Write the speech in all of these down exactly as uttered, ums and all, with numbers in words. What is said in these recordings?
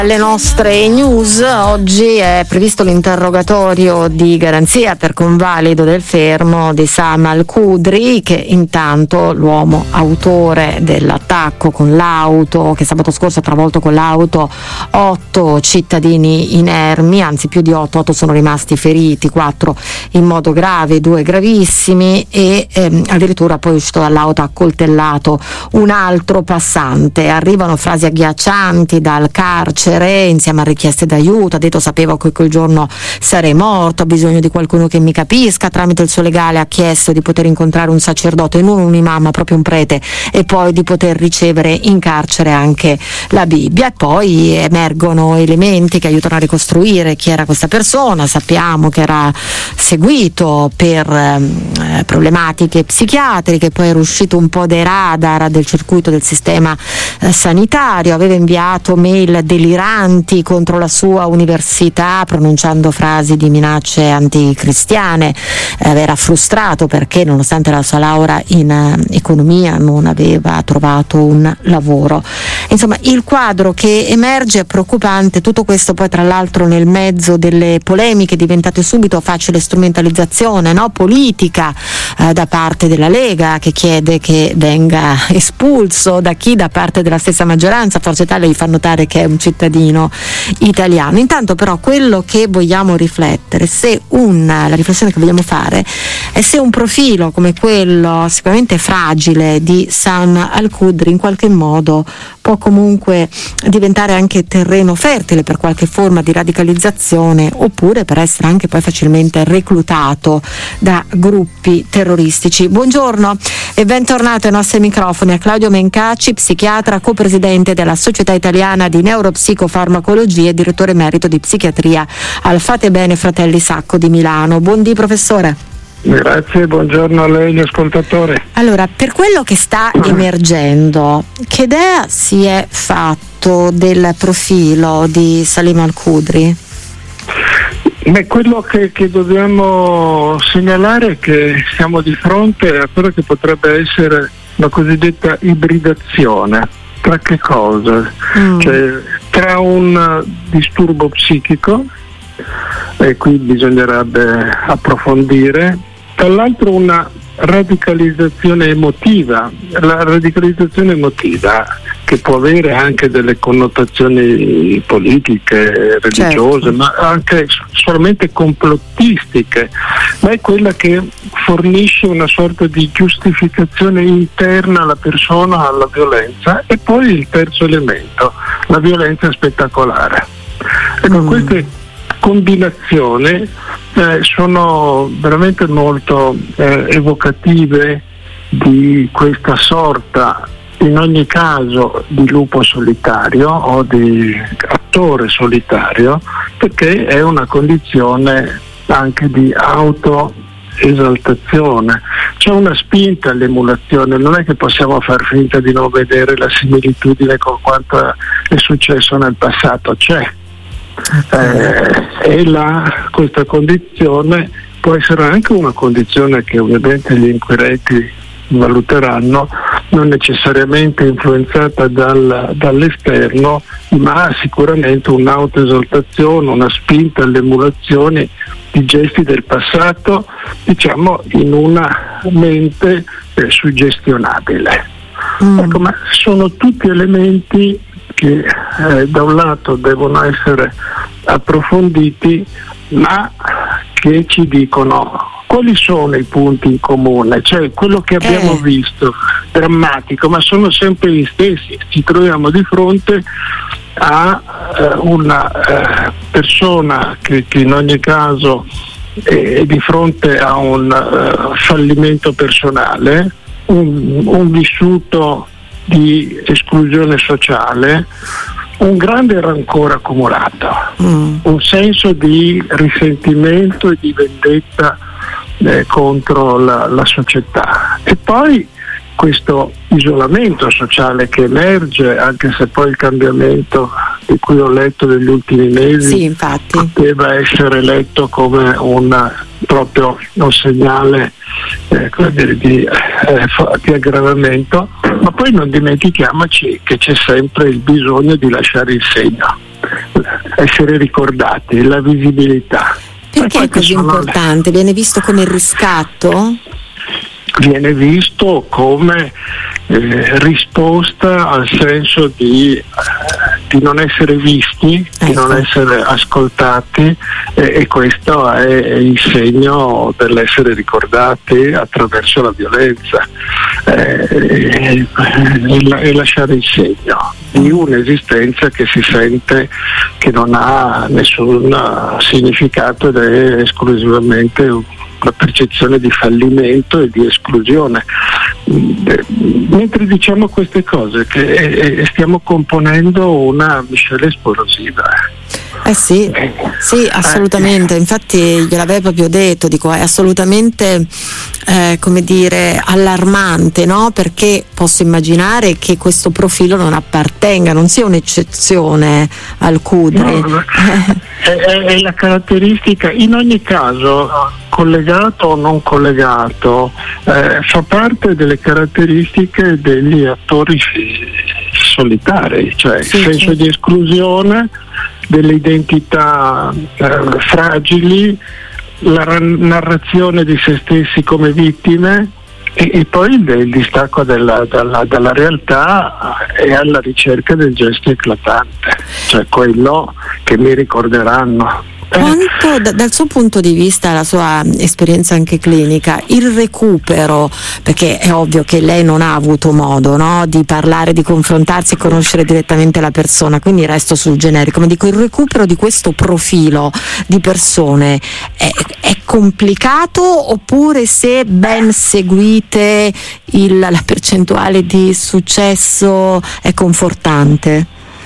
Le nostre news, oggi è previsto l'interrogatorio di garanzia per convalido del fermo di Sam Al-Qudri, che intanto l'uomo autore dell'attacco con l'auto, che sabato scorso ha travolto con l'auto otto cittadini inermi, anzi più di otto, otto sono rimasti feriti, quattro in modo grave, due gravissimi, e ehm, addirittura poi uscito dall'auto ha accoltellato un altro passante. Arrivano frasi agghiaccianti dal carcere insieme a richieste d'aiuto. Ha detto: sapevo che quel giorno sarei morto, ho bisogno di qualcuno che mi capisca. Tramite il suo legale ha chiesto di poter incontrare un sacerdote, non un imam ma proprio un prete, e poi di poter ricevere in carcere anche la Bibbia. E poi emergono elementi che aiutano a ricostruire chi era questa persona. Sappiamo che era seguito per eh, problematiche psichiatriche, poi era uscito un po' dai radar del circuito del sistema eh, sanitario, aveva inviato mail deliranti contro la sua università, pronunciando frasi di minacce anticristiane, eh, era frustrato perché nonostante la sua laurea in uh, economia non aveva trovato un lavoro. Insomma, il quadro che emerge è preoccupante, tutto questo poi tra l'altro nel mezzo delle polemiche diventate subito facile strumentalizzazione, no? politica eh, da parte della Lega, che chiede che venga espulso, da chi? Da parte della stessa maggioranza. Forza Italia gli fa notare che è un cittadino italiano. Intanto però quello che vogliamo riflettere, se un, la riflessione che vogliamo fare è se un profilo come quello sicuramente fragile di Sam Al-Qudri in qualche modo può comunque diventare anche terreno fertile per qualche forma di radicalizzazione, oppure per essere anche poi facilmente reclutato da gruppi terroristici. Buongiorno e bentornato ai nostri microfoni a Claudio Mencacci, psichiatra, copresidente della Società Italiana di Neuropsicofarmacologia e direttore emerito di psichiatria al Fate Bene Fratelli Sacco di Milano. Buondì professore. Grazie, buongiorno a lei, gli ascoltatori. Allora, per quello che sta emergendo, che idea si è fatto del profilo di Salim Al-Qudri? Beh, quello che, che dobbiamo segnalare è che siamo di fronte a quello che potrebbe essere la cosiddetta ibridazione. Tra che cosa? Mm. Cioè, tra un disturbo psichico, e qui bisognerebbe approfondire, dall'altro una radicalizzazione emotiva, la radicalizzazione emotiva che può avere anche delle connotazioni politiche, religiose, certo, ma anche solamente complottistiche, ma è quella che fornisce una sorta di giustificazione interna alla persona, alla violenza. E poi il terzo elemento, la violenza spettacolare. Ecco, mm. queste combinazioni eh, sono veramente molto eh, evocative di questa sorta, in ogni caso, di lupo solitario o di attore solitario, perché è una condizione anche di autoesaltazione. C'è una spinta all'emulazione, non è che possiamo far finta di non vedere la similitudine con quanto è successo nel passato, c'è. Eh, e la, questa condizione può essere anche una condizione che ovviamente gli inquirenti valuteranno, non necessariamente influenzata dal, dall'esterno, ma sicuramente un'autoesaltazione, una spinta alle emulazioni di gesti del passato, diciamo in una mente eh, suggestionabile. Mm. Ecco, ma sono tutti elementi che eh, da un lato devono essere approfonditi, ma che ci dicono quali sono i punti in comune, cioè quello che abbiamo eh. visto, drammatico, ma sono sempre gli stessi. Ci troviamo di fronte a eh, una eh, persona che, che in ogni caso è di fronte a un uh, fallimento personale, un, un vissuto di esclusione sociale, un grande rancore accumulato, mm. un senso di risentimento e di vendetta eh, contro la, la società, e poi questo isolamento sociale che emerge, anche se poi il cambiamento di cui ho letto negli ultimi mesi sì, infatti. poteva essere letto come una proprio un segnale eh, come dire, di, eh, di aggravamento, ma poi non dimentichiamoci che c'è sempre il bisogno di lasciare il segno, essere ricordati, la visibilità. Perché è così importante? Le... Viene visto come il riscatto? Viene visto come eh, risposta al senso di, eh, di non essere visti, ecco. di non essere ascoltati, eh, e questo è, è il segno dell'essere ricordati attraverso la violenza, eh, e, e, e lasciare il segno di un'esistenza che si sente che non ha nessun significato ed è esclusivamente un la percezione di fallimento e di esclusione. Mentre diciamo queste cose che stiamo componendo una miscela esplosiva. Eh sì, sì, assolutamente, infatti gliel'avevo proprio detto, dico, è assolutamente eh, come dire allarmante, no? Perché posso immaginare che questo profilo non appartenga, non sia un'eccezione al Cudri. No, è, è, è la caratteristica, in ogni caso, collegato o non collegato, eh, fa parte delle caratteristiche degli attori solitari, cioè sì, il senso sì. di esclusione, delle identità eh, fragili, la ra- narrazione di se stessi come vittime e, e poi il, il distacco della, dalla, dalla realtà e alla ricerca del gesto eclatante, cioè quello che mi ricorderanno. Quanto da, dal suo punto di vista, la sua esperienza anche clinica, il recupero, perché è ovvio che lei non ha avuto modo, no, di parlare, di confrontarsi e conoscere direttamente la persona, quindi resto sul generico, ma dico il recupero di questo profilo di persone è, è complicato, oppure se ben seguite il, la percentuale di successo è confortante?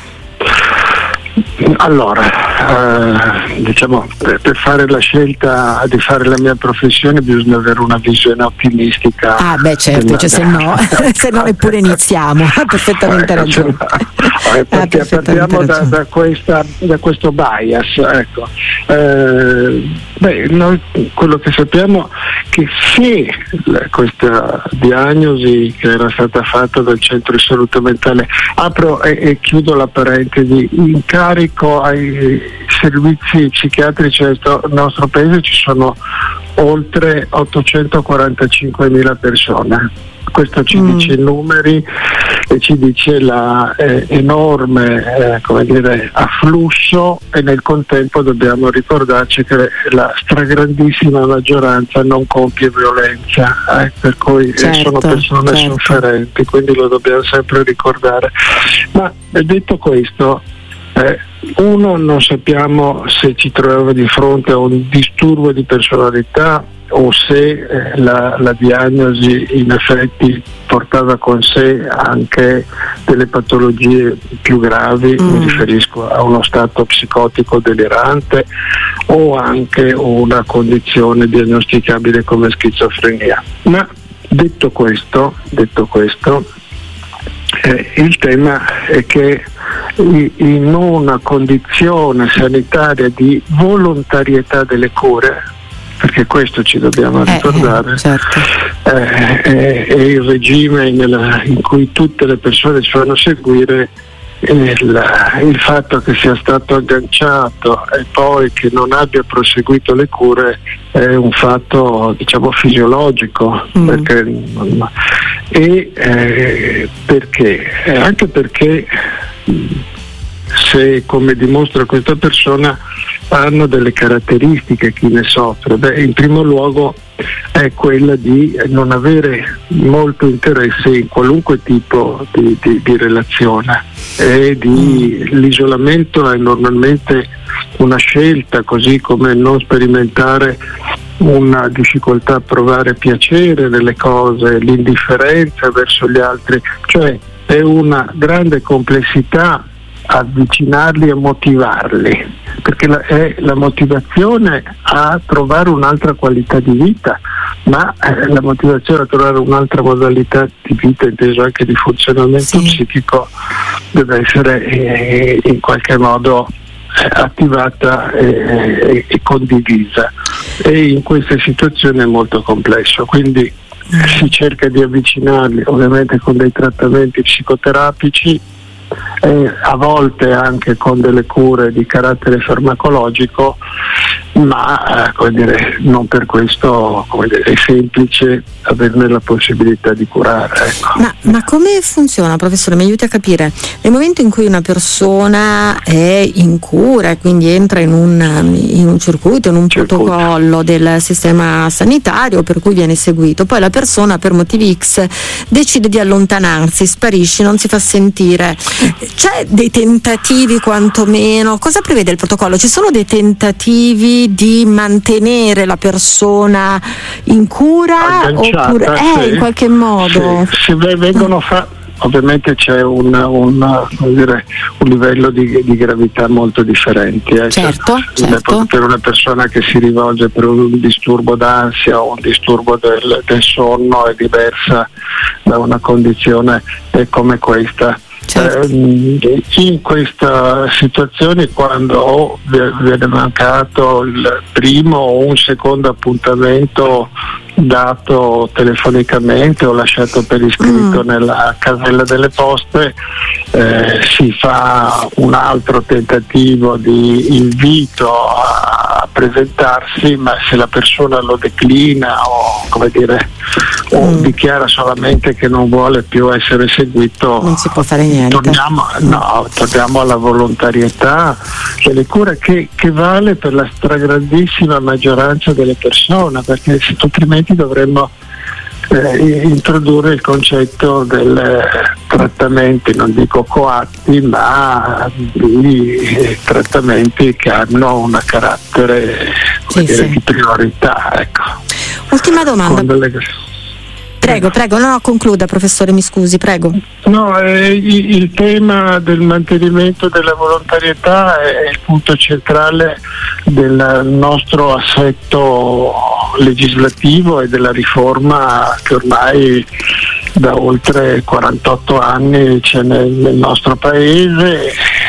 Allora, eh, diciamo, per, per fare la scelta di fare la mia professione bisogna avere una visione ottimistica. Ah beh certo, della... cioè, se no se no neppure iniziamo, ha perfettamente eh, ragione. Cioè, eh, perché partiamo da, da, questa, da questo bias, ecco. Eh, beh, noi quello che sappiamo è che se questa diagnosi che era stata fatta dal centro di salute mentale, apro e, e chiudo la parentesi, in carico ai servizi psichiatrici del nostro paese ci sono oltre ottocentoquarantacinquemila persone. Questo ci mm. dice i numeri e ci dice la eh, enorme eh, come dire, afflusso, e nel contempo dobbiamo ricordarci che la stragrandissima maggioranza non compie violenza, eh, per cui certo, sono persone certo. sofferenti, quindi lo dobbiamo sempre ricordare. Ma detto questo, eh, uno, non sappiamo se ci troviamo di fronte a un disturbo di personalità o se eh, la, la diagnosi in effetti portava con sé anche delle patologie più gravi, mm. mi riferisco a uno stato psicotico delirante o anche una condizione diagnosticabile come schizofrenia. Ma detto questo, detto questo eh, il tema è che in una condizione sanitaria di volontarietà delle cure, perché questo ci dobbiamo ricordare, eh, certo. eh, è, è il regime nella, in cui tutte le persone ci fanno seguire, il, il fatto che sia stato agganciato e poi che non abbia proseguito le cure è un fatto, diciamo, fisiologico, mm. perché, e eh, perché? Eh, anche perché se, come dimostra questa persona, hanno delle caratteristiche chi ne soffre. Beh, in primo luogo è quella di non avere molto interesse in qualunque tipo di, di, di relazione, e di l'isolamento è normalmente una scelta, così come non sperimentare una difficoltà a provare piacere nelle cose, l'indifferenza verso gli altri, cioè è una grande complessità avvicinarli e motivarli, perché la, è la motivazione a trovare un'altra qualità di vita, ma eh, la motivazione a trovare un'altra modalità di vita, inteso anche di funzionamento sì. psichico, deve essere eh, in qualche modo eh, attivata e, e, e condivisa. e in queste situazioni è molto complesso, quindi si cerca di avvicinarli ovviamente con dei trattamenti psicoterapici e a volte anche con delle cure di carattere farmacologico, ma eh, come dire, non per questo come dire, è semplice averne la possibilità di curare. Ecco. Ma, ma come funziona, professore? Mi aiuti a capire. Nel momento in cui una persona è in cura e quindi entra in un, in un circuito, in un circuito. protocollo del sistema sanitario per cui viene seguito, poi la persona per motivi X decide di allontanarsi, sparisce, non si fa sentire. C'è dei tentativi quantomeno? Cosa prevede il protocollo? Ci sono dei tentativi di mantenere la persona in cura oppure eh, sì, in qualche modo sì, se vengono fa- ovviamente c'è un, un, come dire, un livello di, di gravità molto differente, eh. certo, certo. Per una persona che si rivolge per un disturbo d'ansia o un disturbo del, del sonno è diversa da una condizione eh, come questa. Certo. Eh, in questa situazione, quando viene mancato il primo o un secondo appuntamento dato telefonicamente o lasciato per iscritto mm. nella casella delle poste, eh, si fa un altro tentativo di invito a presentarsi, ma se la persona lo declina o come dire o mm. dichiara solamente che non vuole più essere seguito, non si può fare niente. Torniamo, no, torniamo alla volontarietà delle cure che, che vale per la stragrandissima maggioranza delle persone, perché altrimenti dovremmo eh, introdurre il concetto del trattamenti, non dico coatti, ma di eh, trattamenti che hanno un carattere sì, dire, sì. di priorità. Ecco. Ultima domanda. Prego, prego, no, concluda professore, mi scusi, prego. No, eh, il tema del mantenimento della volontarietà è il punto centrale del nostro assetto legislativo e della riforma che ormai da oltre quarantotto anni c'è nel, nel nostro paese.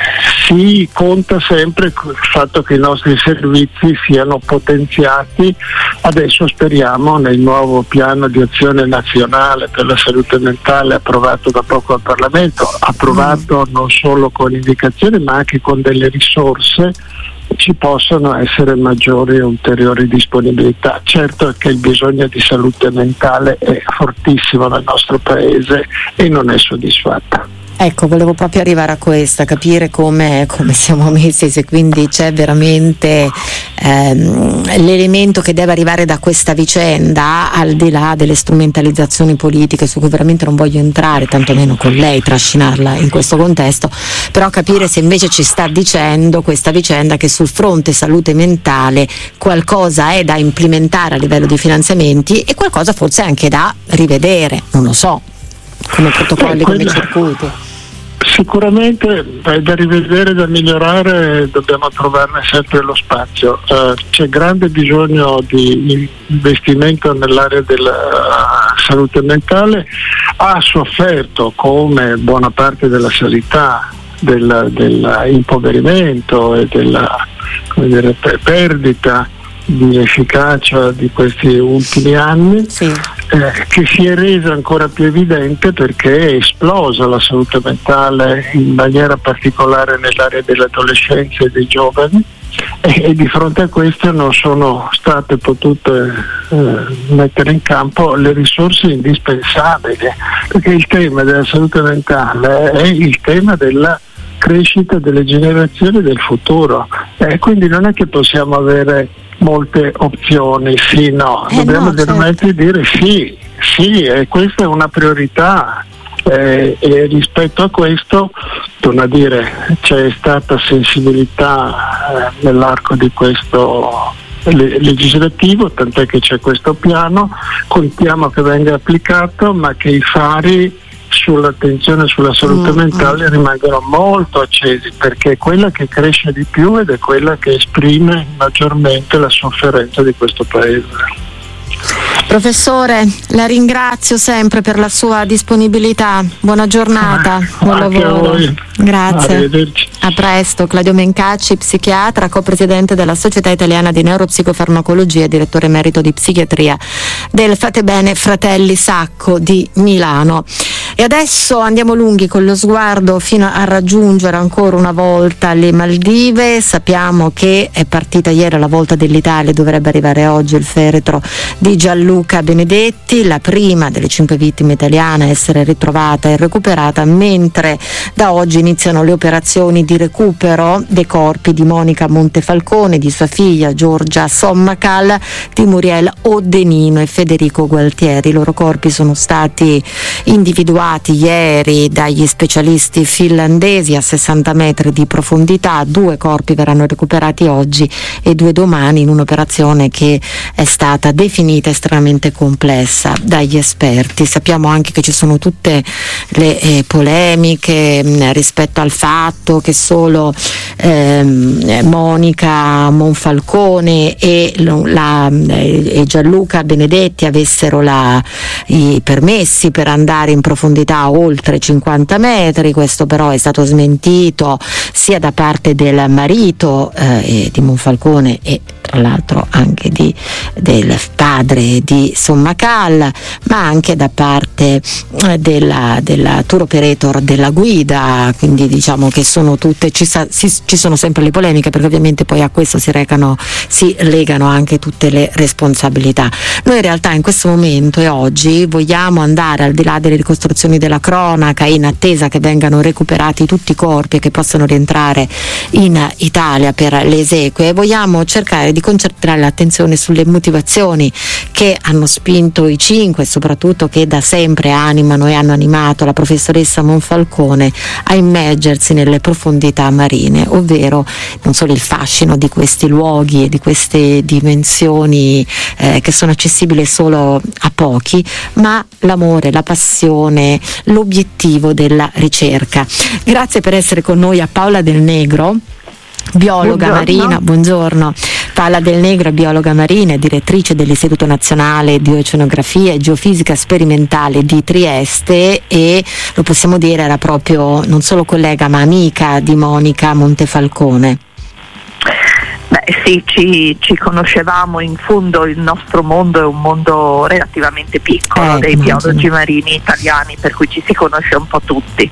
Si conta sempre il fatto che i nostri servizi siano potenziati. Adesso speriamo nel nuovo piano di azione nazionale per la salute mentale approvato da poco al Parlamento, approvato non solo con indicazioni ma anche con delle risorse, ci possono essere maggiori e ulteriori disponibilità. Certo è che il bisogno di salute mentale è fortissimo nel nostro paese e non è soddisfatta. Ecco, volevo proprio arrivare a questa, capire come, come siamo messi, se quindi c'è veramente ehm, l'elemento che deve arrivare da questa vicenda, al di là delle strumentalizzazioni politiche su cui veramente non voglio entrare, tantomeno con lei, trascinarla in questo contesto, però capire se invece ci sta dicendo questa vicenda che sul fronte salute mentale qualcosa è da implementare a livello di finanziamenti e qualcosa forse anche da rivedere, non lo so, come protocolli, eh, quella... come circuiti. Sicuramente è da rivedere, da migliorare, dobbiamo trovarne sempre lo spazio. Uh, c'è grande bisogno di investimento nell'area della salute mentale, ha sofferto come buona parte della sanità del, dell'impoverimento e della come dire, perdita di efficacia di questi ultimi anni, sì. eh, che si è resa ancora più evidente perché è esplosa la salute mentale in maniera particolare nell'area dell'adolescenza e dei giovani e, e di fronte a questo non sono state potute eh, mettere in campo le risorse indispensabili, perché il tema della salute mentale è il tema della crescita delle generazioni del futuro, eh, quindi non è che possiamo avere molte opzioni, sì, no, eh dobbiamo no, veramente certo. dire sì, sì, e questa è una priorità eh, e rispetto a questo, torno a dire, c'è stata sensibilità eh, nell'arco di questo le- legislativo, tant'è che c'è questo piano, contiamo che venga applicato, ma che i fari sull'attenzione sulla salute mm, mentale mm. rimangono molto accesi, perché è quella che cresce di più ed è quella che esprime maggiormente la sofferenza di questo paese. Professore, la ringrazio sempre per la sua disponibilità. Buona giornata, buon Anche lavoro. a voi. Grazie. Arrivederci. A presto. Claudio Mencacci, psichiatra, co-presidente della Società Italiana di Neuropsicofarmacologia e direttore emerito di psichiatria del Fate Bene Fratelli Sacco di Milano. E adesso andiamo lunghi con lo sguardo fino a raggiungere ancora una volta le Maldive. Sappiamo che è partita ieri la volta dell'Italia, dovrebbe arrivare oggi il feretro di Gianluca Benedetti, la prima delle cinque vittime italiane a essere ritrovata e recuperata, mentre da oggi iniziano le operazioni di recupero dei corpi di Monica Montefalcone, di sua figlia Giorgia Sommacal, di Muriel Odenino e Federico Gualtieri. I loro corpi sono stati individuati ieri dagli specialisti finlandesi a sessanta metri di profondità. Due corpi verranno recuperati oggi e due domani, in un'operazione che è stata definita estremamente complessa dagli esperti. Sappiamo anche che ci sono tutte le eh, polemiche mh, rispetto al fatto che solo ehm, Monica Monfalcone e, la, e Gianluca Benedetti avessero la, i permessi per andare in profondità oltre cinquanta metri. Questo però è stato smentito sia da parte del marito eh, di Monfalcone e tra l'altro anche di, del padre di Sommacal, ma anche da parte eh, della, della tour operator della guida. Quindi diciamo che sono tutte, ci, sa, si, ci sono sempre le polemiche, perché ovviamente poi a questo si recano, si legano anche tutte le responsabilità. Noi in realtà in questo momento e oggi vogliamo andare al di là delle ricostruzioni della cronaca, in attesa che vengano recuperati tutti i corpi e che possano rientrare in Italia per le esequie. Vogliamo cercare di concentrare l'attenzione sulle motivazioni che hanno spinto i cinque, soprattutto che da sempre animano e hanno animato la professoressa Monfalcone a immergersi nelle profondità marine, ovvero non solo il fascino di questi luoghi e di queste dimensioni eh, che sono accessibili solo a pochi, ma l'amore, la passione, l'obiettivo della ricerca. Grazie per essere con noi a Paola Del Negro, biologa Buongiorno. marina. Buongiorno. Paola Del Negro è biologa marina e direttrice dell'Istituto Nazionale di Oceanografia e Geofisica Sperimentale di Trieste, e lo possiamo dire era proprio non solo collega ma amica di Monica Montefalcone. Beh sì, ci, ci conoscevamo. In fondo il nostro mondo è un mondo relativamente piccolo, eh, dei immagino. biologi marini italiani, per cui ci si conosce un po' tutti.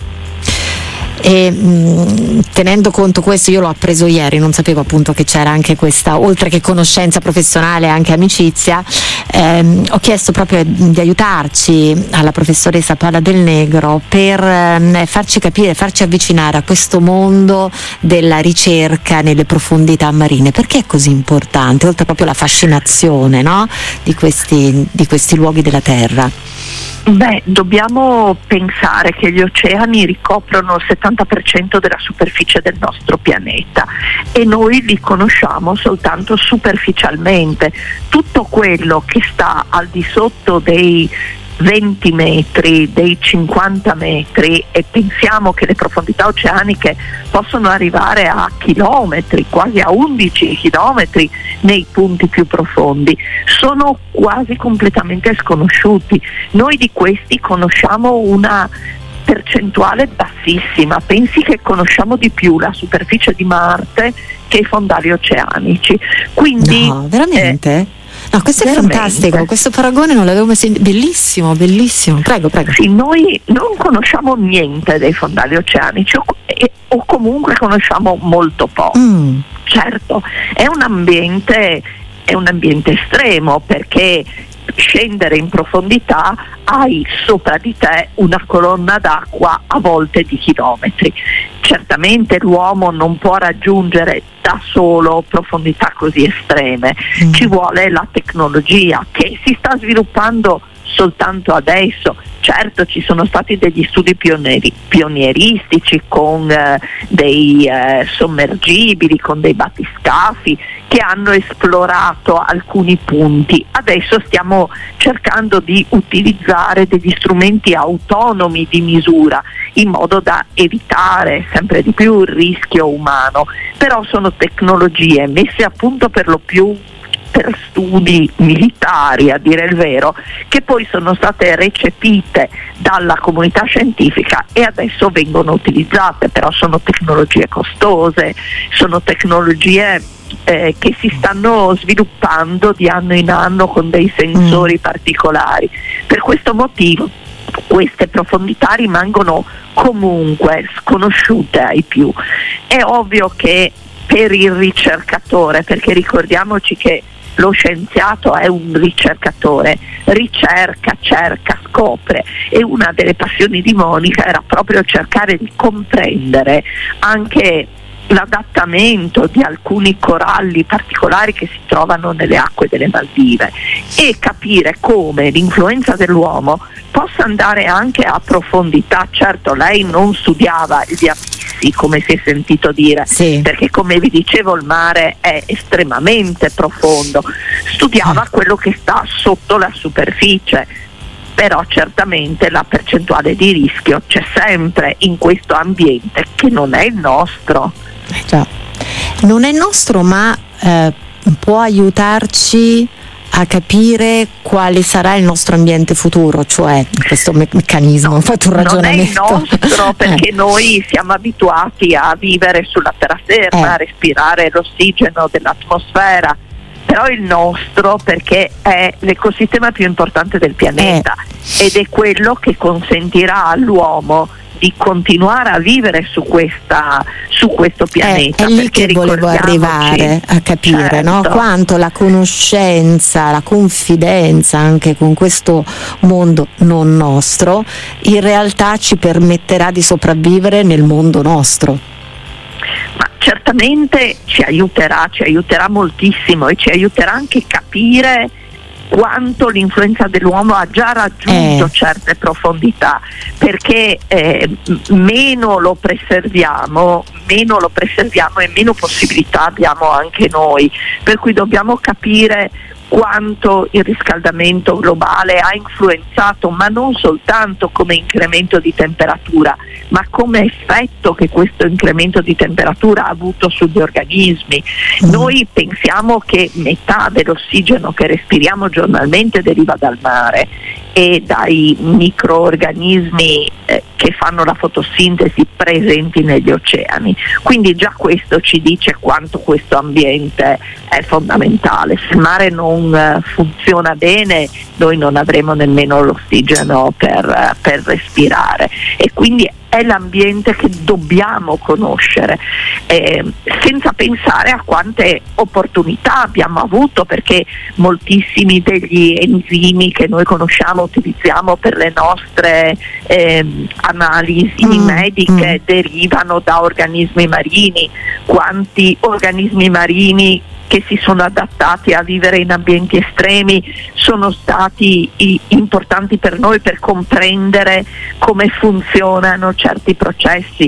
E mh, tenendo conto questo, io l'ho appreso ieri, non sapevo appunto che c'era anche questa, oltre che conoscenza professionale, anche amicizia. ehm, ho chiesto proprio di aiutarci alla professoressa Paola Del Negro per ehm, farci capire, farci avvicinare a questo mondo della ricerca nelle profondità marine. Perché è così importante, oltre proprio alla fascinazione, no? di questi, di questi luoghi della Terra? Beh, dobbiamo pensare che gli oceani ricoprono il settanta per cento della superficie del nostro pianeta e noi li conosciamo soltanto superficialmente. Tutto quello che sta al di sotto dei venti metri, dei cinquanta metri, e pensiamo che le profondità oceaniche possono arrivare a chilometri, quasi a undici chilometri nei punti più profondi, sono quasi completamente sconosciuti. Noi di questi conosciamo una percentuale bassissima. Pensi che conosciamo di più la superficie di Marte che i fondali oceanici. Quindi, no, veramente? Eh, No, questo veramente. è fantastico, questo paragone non l'avevo mai sentito, bellissimo, bellissimo, prego, prego. Sì, noi non conosciamo niente dei fondali oceanici o, e, o comunque conosciamo molto poco. Mm. Certo, è un ambiente, è un ambiente estremo, perché scendere in profondità hai sopra di te una colonna d'acqua a volte di chilometri. Certamente l'uomo non può raggiungere da solo profondità così estreme, Mm. ci vuole la tecnologia che si sta sviluppando soltanto adesso. Certo, ci sono stati degli studi pionieri, pionieristici con eh, dei eh, sommergibili, con dei battiscafi che hanno esplorato alcuni punti. Adesso stiamo cercando di utilizzare degli strumenti autonomi di misura in modo da evitare sempre di più il rischio umano, però sono tecnologie messe a punto per lo più per studi militari, a dire il vero, che poi sono state recepite dalla comunità scientifica e adesso vengono utilizzate, però sono tecnologie costose, sono tecnologie eh, che si stanno sviluppando di anno in anno con dei sensori mm. particolari. Per questo motivo queste profondità rimangono comunque sconosciute ai più. È ovvio che per il ricercatore, perché ricordiamoci che lo scienziato è un ricercatore, ricerca, cerca, scopre, e una delle passioni di Monica era proprio cercare di comprendere anche l'adattamento di alcuni coralli particolari che si trovano nelle acque delle Maldive e capire come l'influenza dell'uomo possa andare anche a profondità. Certo, lei non studiava gli abissi, come si è sentito dire, sì. perché come vi dicevo il mare è estremamente profondo, studiava quello che sta sotto la superficie, però certamente la percentuale di rischio c'è sempre in questo ambiente che non è il nostro. Già. Non è nostro, ma eh, può aiutarci a capire quale sarà il nostro ambiente futuro, cioè questo me- meccanismo, no, ho fatto un ragionamento. Non è il nostro perché eh. noi siamo abituati a vivere sulla terraferma, eh. a respirare l'ossigeno dell'atmosfera, però il nostro perché è l'ecosistema più importante del pianeta eh. ed è quello che consentirà all'uomo di continuare a vivere su questa su questo pianeta. È, è lì che volevo arrivare a capire, certo. no? Quanto la conoscenza, la confidenza anche con questo mondo non nostro in realtà ci permetterà di sopravvivere nel mondo nostro. Ma certamente ci aiuterà, ci aiuterà moltissimo e ci aiuterà anche a capire quanto l'influenza dell'uomo ha già raggiunto eh. certe profondità, perché eh, meno lo preserviamo, meno lo preserviamo e meno possibilità abbiamo anche noi, per cui dobbiamo capire quanto il riscaldamento globale ha influenzato, ma non soltanto come incremento di temperatura, ma come effetto che questo incremento di temperatura ha avuto sugli organismi. Mm. Noi pensiamo che metà dell'ossigeno che respiriamo giornalmente deriva dal mare e dai microorganismi eh, che fanno la fotosintesi presenti negli oceani, quindi già questo ci dice quanto questo ambiente è fondamentale. Se il mare non eh, funziona bene, noi non avremo nemmeno l'ossigeno per, eh, per respirare, e quindi è l'ambiente che dobbiamo conoscere, eh, senza pensare a quante opportunità abbiamo avuto, perché moltissimi degli enzimi che noi conosciamo, utilizziamo per le nostre eh, analisi mm, mediche mm. derivano da organismi marini. Quanti organismi marini che si sono adattati a vivere in ambienti estremi sono stati i, importanti per noi per comprendere come funzionano certi processi,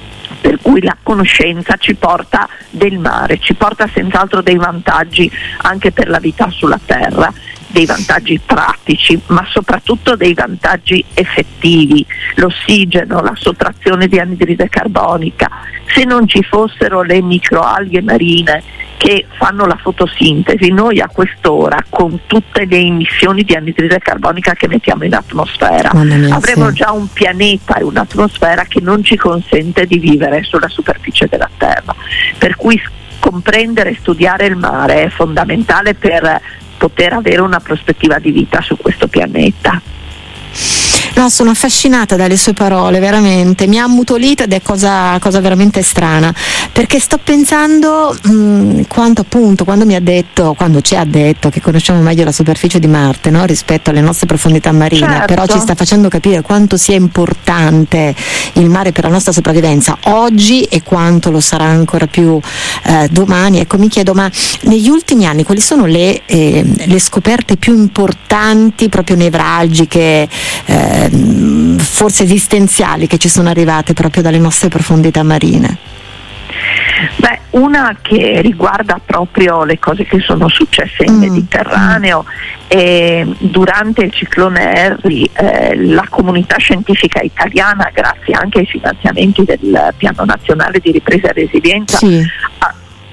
per cui la conoscenza ci porta del mare, ci porta senz'altro dei vantaggi anche per la vita sulla Terra, dei vantaggi pratici, ma soprattutto dei vantaggi effettivi. L'ossigeno, la sottrazione di anidride carbonica. Se non ci fossero le microalghe marine che fanno la fotosintesi, noi a quest'ora, con tutte le emissioni di anidride carbonica che mettiamo in atmosfera, mia, avremo sì. già un pianeta e un'atmosfera che non ci consente di vivere sulla superficie della Terra. Per cui comprendere e studiare il mare è fondamentale per poter avere una prospettiva di vita su questo pianeta. No, sono affascinata dalle sue parole, veramente, mi ha ammutolita ed è cosa, cosa veramente strana, perché sto pensando mh, quanto appunto, quando mi ha detto, quando ci ha detto che conosciamo meglio la superficie di Marte, no? rispetto alle nostre profondità marine, certo. però ci sta facendo capire quanto sia importante il mare per la nostra sopravvivenza oggi e quanto lo sarà ancora più eh, domani. Ecco, mi chiedo, ma negli ultimi anni quali sono le, eh, le scoperte più importanti, proprio nevralgiche, eh, forse esistenziali, che ci sono arrivate proprio dalle nostre profondità marine? Beh, una che riguarda proprio le cose che sono successe in mm. Mediterraneo. E durante il ciclone Harry eh, la comunità scientifica italiana, grazie anche ai finanziamenti del Piano Nazionale di Ripresa e Resilienza, sì. ha, che ha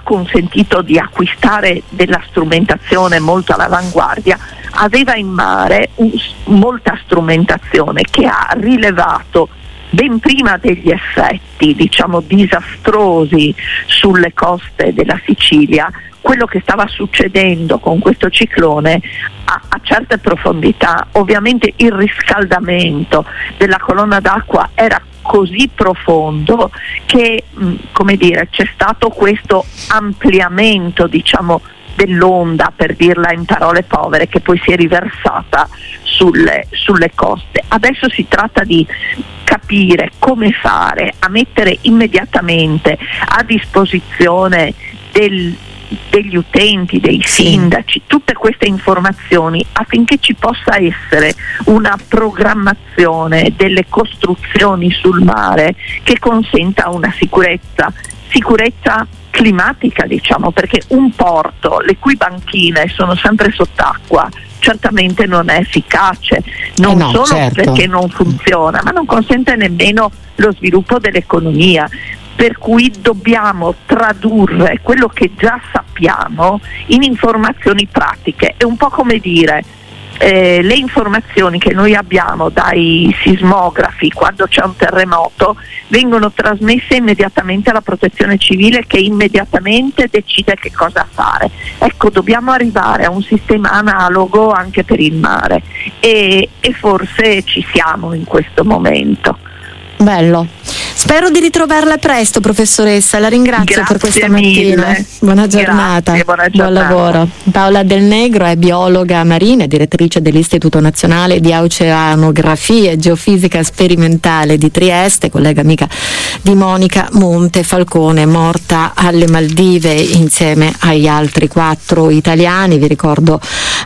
consentito di acquistare della strumentazione molto all'avanguardia, aveva in mare un, molta strumentazione che ha rilevato ben prima degli effetti, diciamo, disastrosi sulle coste della Sicilia, quello che stava succedendo con questo ciclone a, a certe profondità. Ovviamente il riscaldamento della colonna d'acqua era così profondo che, mh, come dire, c'è stato questo ampliamento, diciamo, dell'onda, per dirla in parole povere, che poi si è riversata sulle, sulle coste. Adesso si tratta di capire come fare a mettere immediatamente a disposizione del, degli utenti, dei sindaci, tutte queste informazioni affinché ci possa essere una programmazione delle costruzioni sul mare che consenta una sicurezza, sicurezza climatica, diciamo, perché un porto le cui banchine sono sempre sott'acqua certamente non è efficace, non eh no, solo certo. perché non funziona, ma non consente nemmeno lo sviluppo dell'economia. Per cui dobbiamo tradurre quello che già sappiamo in informazioni pratiche. È un po' come dire eh, le informazioni che noi abbiamo dai sismografi quando c'è un terremoto vengono trasmesse immediatamente alla protezione civile, che immediatamente decide che cosa fare. Ecco, dobbiamo arrivare a un sistema analogo anche per il mare e, e forse ci siamo in questo momento. Bello. Spero di ritrovarla presto, professoressa, la ringrazio Grazie per questa mille. mattina. Buona giornata. Grazie, buona buon giornata. lavoro. Paola Del Negro è biologa marina e direttrice dell'Istituto Nazionale di Oceanografia e Geofisica Sperimentale di Trieste, collega amica di Monica Montefalcone, morta alle Maldive insieme agli altri quattro italiani. Vi ricordo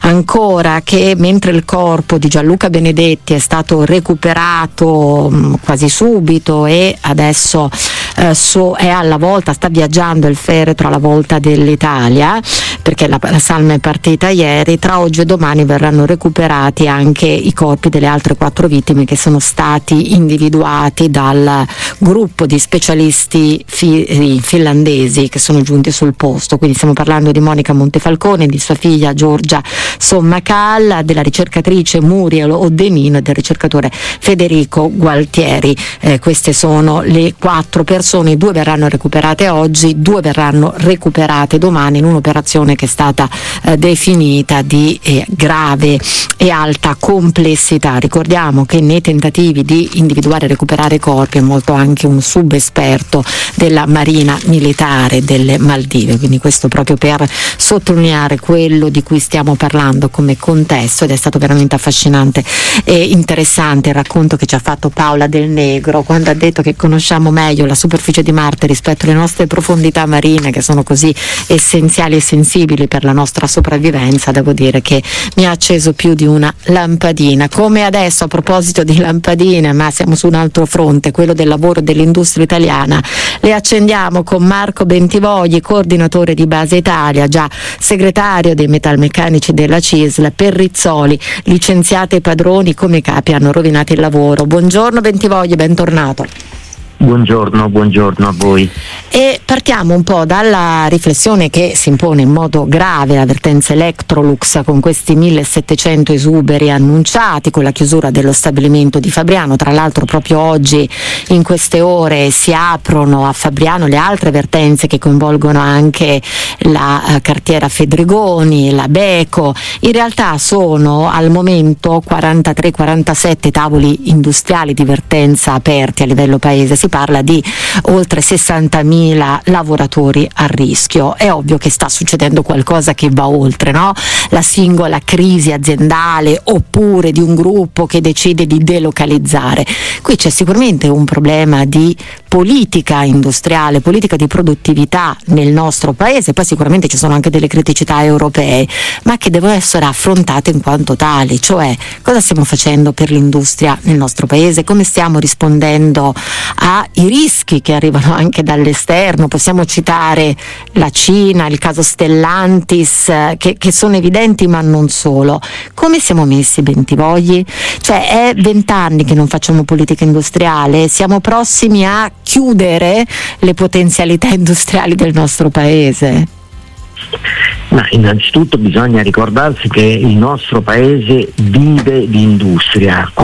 ancora che mentre il corpo di Gianluca Benedetti è stato recuperato mh, quasi subito e adesso eh, so, è alla volta, sta viaggiando il feretro alla volta dell'Italia, perché la, la salma è partita ieri, tra oggi e domani verranno recuperati anche i corpi delle altre quattro vittime che sono stati individuati dal gruppo di specialisti fi, finlandesi che sono giunti sul posto. Quindi stiamo parlando di Monica Montefalcone, di sua figlia Giorgia Sommacal, della ricercatrice Muriel Odenino e del ricercatore Federico Gualtieri. Eh, queste sono le quattro persone, due verranno recuperate oggi, due verranno recuperate domani in un'operazione che è stata eh, definita di eh, grave e alta complessità. Ricordiamo che nei tentativi di individuare e recuperare i corpi è molto anche un subesperto della Marina Militare delle Maldive, quindi questo proprio per sottolineare quello di cui stiamo parlando come contesto, ed è stato veramente affascinante e interessante il racconto che ci ha fatto Paola Del Negro quando ha detto che conosciamo meglio la superficie di Marte rispetto alle nostre profondità marine, che sono così essenziali e sensibili per la nostra sopravvivenza. Devo dire che mi ha acceso più di una lampadina. Come adesso, a proposito di lampadine, ma siamo su un altro fronte, quello del lavoro dell'industria italiana, le accendiamo con Marco Bentivogli, coordinatore di Base Italia, già segretario dei metalmeccanici della C I S L. Per Rizzoli, licenziate e padroni come capi hanno rovinato il lavoro. Buongiorno Bentivogli, bentornato. Buongiorno, buongiorno a voi. E partiamo un po' dalla riflessione che si impone in modo grave la vertenza Electrolux, con questi millesettecento esuberi annunciati, con la chiusura dello stabilimento di Fabriano. Tra l'altro proprio oggi, in queste ore, si aprono a Fabriano le altre vertenze che coinvolgono anche la uh, cartiera Fedregoni, la Beko. In realtà sono al momento quarantatré quarantasette tavoli industriali di vertenza aperti a livello paese. Si parla di oltre sessantamila lavoratori a rischio. È ovvio che sta succedendo qualcosa che va oltre, no? La singola crisi aziendale oppure di un gruppo che decide di delocalizzare. Qui c'è sicuramente un problema di politica industriale, politica di produttività nel nostro paese, poi sicuramente ci sono anche delle criticità europee, ma che devono essere affrontate in quanto tali, cioè cosa stiamo facendo per l'industria nel nostro paese, come stiamo rispondendo ai rischi che arrivano anche dall'esterno. Possiamo citare la Cina, il caso Stellantis, che, che sono evidenti ma non solo. Come siamo messi, Bentivogli? Cioè è vent'anni che non facciamo politica industriale, siamo prossimi a chiudere le potenzialità industriali del nostro paese? Ma innanzitutto bisogna ricordarsi che il nostro paese vive di industria.